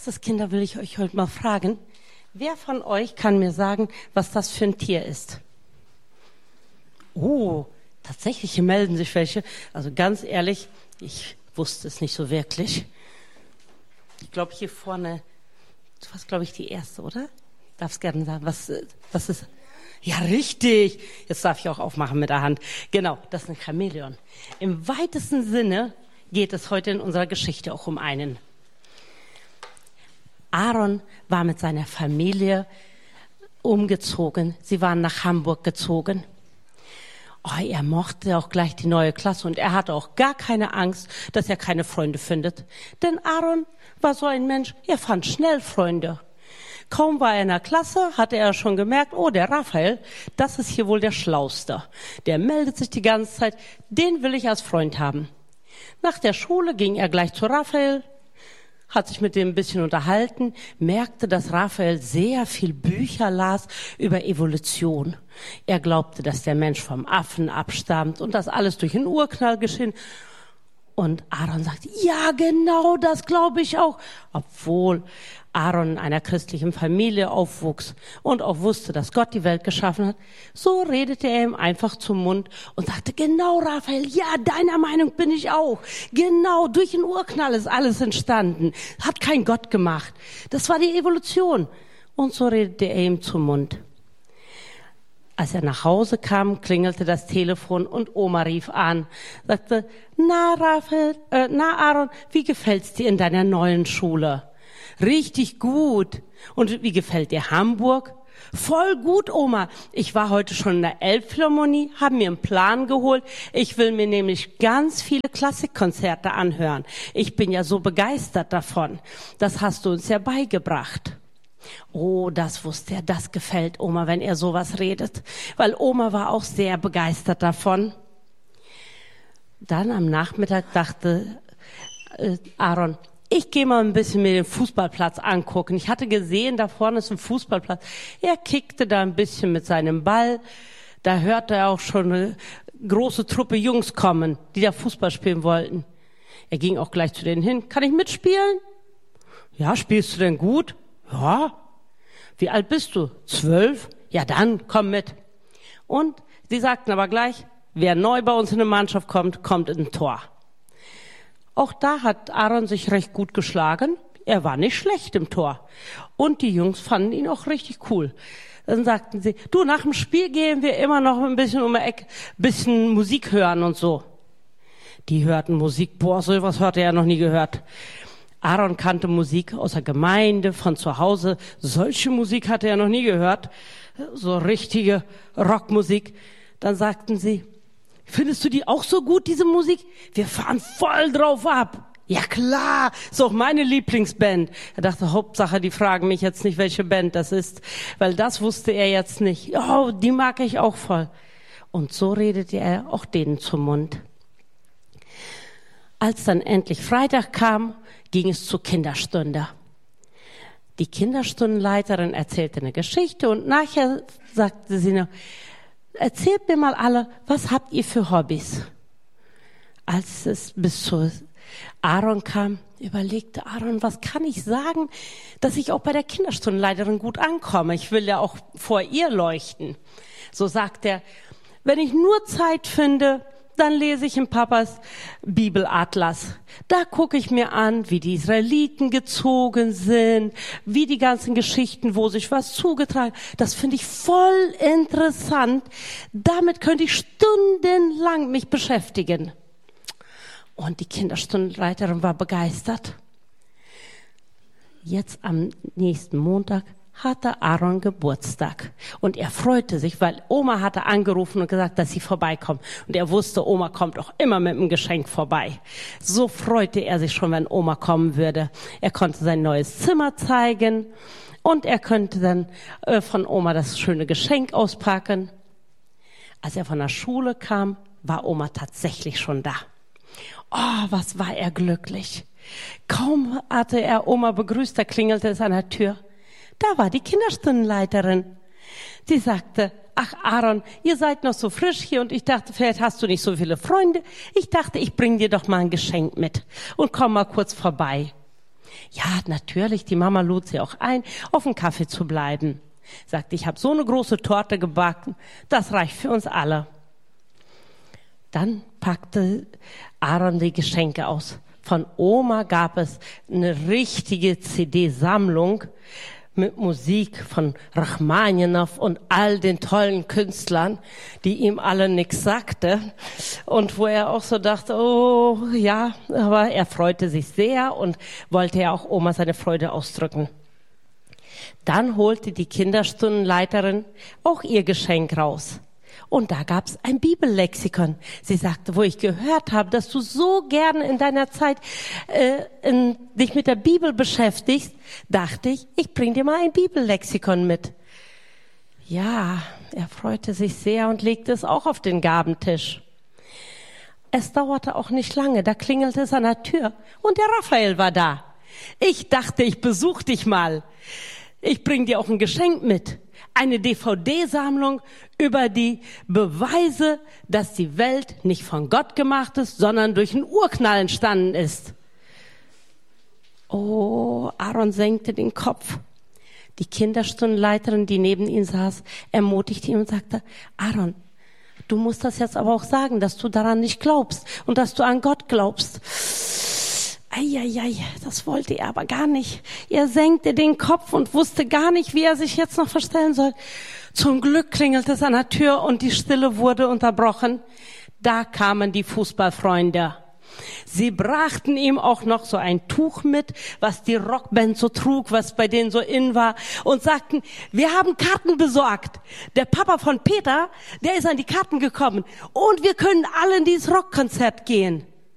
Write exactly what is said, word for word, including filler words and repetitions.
Gotteskinder, will ich euch heute mal fragen, wer von euch kann mir sagen, was das für ein Tier ist? Oh, tatsächlich, hier melden sich welche. Also ganz ehrlich, ich wusste es nicht so wirklich. Ich glaube, hier vorne, du warst, glaube ich, die Erste, oder? Darfst gerne sagen, was, was ist? Ja, richtig. Jetzt darf ich auch aufmachen mit der Hand. Genau, das ist ein Chamäleon. Im weitesten Sinne geht es heute in unserer Geschichte auch um einen. Aaron war mit seiner Familie umgezogen. Sie waren nach Hamburg gezogen. Oh, er mochte auch gleich die neue Klasse und er hatte auch gar keine Angst, dass er keine Freunde findet. Denn Aaron war so ein Mensch, er fand schnell Freunde. Kaum war er in der Klasse, hatte er schon gemerkt, oh, der Raphael, das ist hier wohl der Schlauste. Der meldet sich die ganze Zeit, den will ich als Freund haben. Nach der Schule ging er gleich zu Raphael, hat sich mit dem ein bisschen unterhalten, merkte, dass Raphael sehr viel Bücher las über Evolution. Er glaubte, dass der Mensch vom Affen abstammt und das alles durch einen Urknall geschehen. Und Aaron sagte, ja, genau, das glaube ich auch. Obwohl Aaron in einer christlichen Familie aufwuchs und auch wusste, dass Gott die Welt geschaffen hat, so redete er ihm einfach zum Mund und sagte, genau, Raphael, ja, deiner Meinung bin ich auch. Genau, durch den Urknall ist alles entstanden. Hat kein Gott gemacht. Das war die Evolution. Und so redete er ihm zum Mund. Als er nach Hause kam, klingelte das Telefon und Oma rief an, sagte, na, Raphael, äh, na, Aaron, wie gefällt's dir in deiner neuen Schule? Richtig gut. Und wie gefällt dir Hamburg? Voll gut, Oma. Ich war heute schon in der Elbphilharmonie, habe mir einen Plan geholt. Ich will mir nämlich ganz viele Klassikkonzerte anhören. Ich bin ja so begeistert davon. Das hast du uns ja beigebracht. Oh, das wusste er, das gefällt Oma, wenn er sowas redet. Weil Oma war auch sehr begeistert davon. Dann am Nachmittag dachte äh, Aaron, ich gehe mal ein bisschen mir den Fußballplatz angucken. Ich hatte gesehen, da vorne ist ein Fußballplatz. Er kickte da ein bisschen mit seinem Ball. Da hörte er auch schon eine große Truppe Jungs kommen, die da Fußball spielen wollten. Er ging auch gleich zu denen hin. Kann ich mitspielen? Ja, spielst du denn gut? Ja. Wie alt bist du? Zwölf? Ja, dann komm mit. Und sie sagten aber gleich, wer neu bei uns in eine Mannschaft kommt, kommt in ein Tor. Auch da hat Aaron sich recht gut geschlagen. Er war nicht schlecht im Tor. Und die Jungs fanden ihn auch richtig cool. Dann sagten sie, du, nach dem Spiel gehen wir immer noch ein bisschen um die Ecke, bisschen Musik hören und so. Die hörten Musik, boah, so was hatte er noch nie gehört. Aaron kannte Musik aus der Gemeinde, von zu Hause. Solche Musik hatte er noch nie gehört. So richtige Rockmusik. Dann sagten sie, findest du die auch so gut, diese Musik? Wir fahren voll drauf ab. Ja klar, ist auch meine Lieblingsband. Er dachte, Hauptsache, die fragen mich jetzt nicht, welche Band das ist. Weil das wusste er jetzt nicht. Oh, die mag ich auch voll. Und so redete er auch denen zum Mund. Als dann endlich Freitag kam, ging es zur Kinderstunde. Die Kinderstundenleiterin erzählte eine Geschichte und nachher sagte sie noch, erzählt mir mal alle, was habt ihr für Hobbys? Als es bis zu Aaron kam, überlegte Aaron, was kann ich sagen, dass ich auch bei der Kinderstundenleiterin gut ankomme? Ich will ja auch vor ihr leuchten. So sagt er, wenn ich nur Zeit finde, dann lese ich in Papas Bibelatlas. Da gucke ich mir an, wie die Israeliten gezogen sind, wie die ganzen Geschichten, wo sich was zugetragen. Das finde ich voll interessant. Damit könnte ich stundenlang mich beschäftigen. Und die Kinderstundenleiterin war begeistert. Jetzt am nächsten Montag hatte Aaron Geburtstag. Und er freute sich, weil Oma hatte angerufen und gesagt, dass sie vorbeikommt. Und er wusste, Oma kommt auch immer mit einem Geschenk vorbei. So freute er sich schon, wenn Oma kommen würde. Er konnte sein neues Zimmer zeigen und er könnte dann äh, von Oma das schöne Geschenk auspacken. Als er von der Schule kam, war Oma tatsächlich schon da. Oh, was war er glücklich. Kaum hatte er Oma begrüßt, da klingelte es an der Tür. Da war die Kinderstundenleiterin. Die sagte, ach Aaron, ihr seid noch so frisch hier und ich dachte, vielleicht hast du nicht so viele Freunde. Ich dachte, ich bring dir doch mal ein Geschenk mit und komm mal kurz vorbei. Ja, natürlich, die Mama lud sie auch ein, auf einen Kaffee zu bleiben. Sagte, ich habe so eine große Torte gebacken, das reicht für uns alle. Dann packte Aaron die Geschenke aus. Von Oma gab es eine richtige C D-Sammlung mit Musik von Rachmaninow und all den tollen Künstlern, die ihm alle nichts sagte. Und wo er auch so dachte, oh ja, aber er freute sich sehr und wollte ja auch Oma seine Freude ausdrücken. Dann holte die Kinderstundenleiterin auch ihr Geschenk raus. Und da gab's ein Bibellexikon. Sie sagte, wo ich gehört habe, dass du so gerne in deiner Zeit äh, in, dich mit der Bibel beschäftigst, dachte ich, ich bring dir mal ein Bibellexikon mit. Ja, er freute sich sehr und legte es auch auf den Gabentisch. Es dauerte auch nicht lange, da klingelte es an der Tür und der Raphael war da. Ich dachte, ich besuch dich mal. Ich bring dir auch ein Geschenk mit. Eine D V D-Sammlung über die Beweise, dass die Welt nicht von Gott gemacht ist, sondern durch einen Urknall entstanden ist. Oh, Aaron senkte den Kopf. Die Kinderstundenleiterin, die neben ihm saß, ermutigte ihn und sagte, Aaron, du musst das jetzt aber auch sagen, dass du daran nicht glaubst und dass du an Gott glaubst. Eieiei, das wollte er aber gar nicht. Er senkte den Kopf und wusste gar nicht, wie er sich jetzt noch verstellen soll. Zum Glück klingelte es an der Tür und die Stille wurde unterbrochen. Da kamen die Fußballfreunde. Sie brachten ihm auch noch so ein Tuch mit, was die Rockband so trug, was bei denen so in war, und sagten, wir haben Karten besorgt. Der Papa von Peter, der ist an die Karten gekommen und wir können alle in dieses Rockkonzert gehen.